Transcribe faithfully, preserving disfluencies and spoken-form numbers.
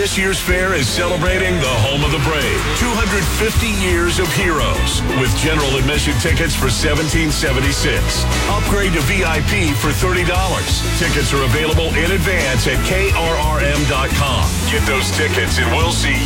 This year's fair is celebrating the home of the brave. two hundred fifty years of heroes with general admission tickets for seventeen seventy-six. Upgrade to V I P for thirty dollars. Tickets are available in advance at K R R M dot com. Get those tickets and we'll see